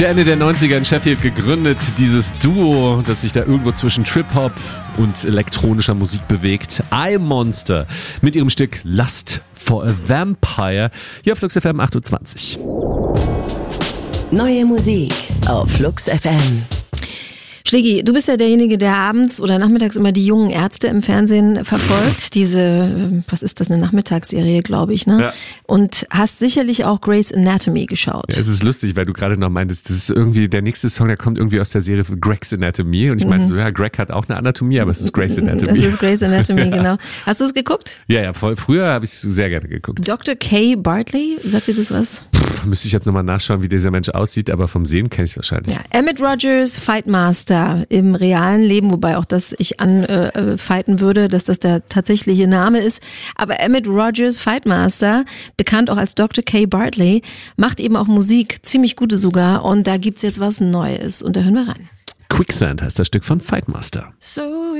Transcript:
Ende der 90er in Sheffield gegründet, dieses Duo, das sich da irgendwo zwischen Trip-Hop und elektronischer Musik bewegt. I-Monster mit ihrem Stück Lust for a Vampire. Hier auf Flux FM 8.20 Uhr. Neue Musik auf Flux FM. Schlägi, du bist ja derjenige, der abends oder nachmittags immer die jungen Ärzte im Fernsehen verfolgt. Diese, was ist das, eine Nachmittagsserie, glaube ich, ne? Ja. Und hast sicherlich auch Grey's Anatomy geschaut. Ja, es ist lustig, weil du gerade noch meintest, das ist irgendwie der nächste Song, der kommt irgendwie aus der Serie Greg's Anatomy. Und ich meinte so, ja, Greg hat auch eine Anatomie, aber es ist Grey's Anatomy. Das ist Grey's Anatomy, genau. Hast du es geguckt? Ja, voll. Früher habe ich es sehr gerne geguckt. Dr. Kay Bartley, sagt dir das was? Müsste ich jetzt nochmal nachschauen, wie dieser Mensch aussieht, aber vom Sehen kenne ich es wahrscheinlich. Ja, Emmett Rogers, Fightmaster im realen Leben, wobei auch das ich anfighten würde, dass das der tatsächliche Name ist. Aber Emmett Rogers, Fightmaster, bekannt auch als Dr. Kay Bartley, macht eben auch Musik, ziemlich gute sogar. Und da gibt's jetzt was Neues. Und da hören wir rein. Quicksand heißt das Stück von Fightmaster. So